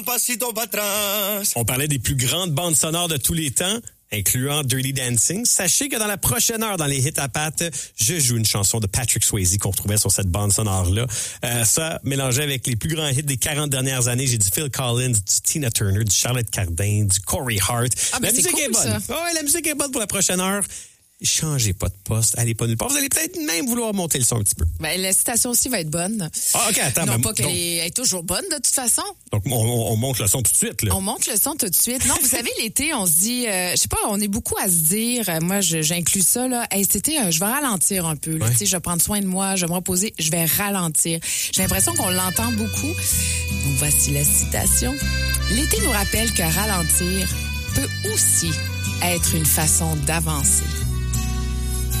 Pasito para atrás. On parlait des plus grandes bandes sonores de tous les temps, incluant Dirty Dancing. Sachez que dans la prochaine heure, dans les hits à pattes, je joue une chanson de Patrick Swayze qu'on retrouvait sur cette bande sonore-là. Ça, mélangé avec les plus grands hits des 40 dernières années, j'ai du Phil Collins, du Tina Turner, du Charlotte Cardin, du Corey Hart. La musique est bonne. Ouais, la musique est bonne pour la prochaine heure. Changez pas de poste, allez pas nulle part. Vous allez peut-être même vouloir monter le son un petit peu. Ben, la citation aussi va être bonne. Ah, OK, attends. Non, pas qu'elle est toujours bonne, de toute façon. Donc, on monte le son tout de suite, là. On monte le son tout de suite. Non, vous savez, l'été, on se dit, je sais pas, on est beaucoup à se dire, moi, j'inclus ça, là, hey, cet été, je vais ralentir un peu, là. Ouais. Tu sais, je vais prendre soin de moi, je vais me reposer, je vais ralentir. J'ai l'impression qu'on l'entend beaucoup. Donc, voici la citation. L'été nous rappelle que ralentir peut aussi être une façon d'avancer.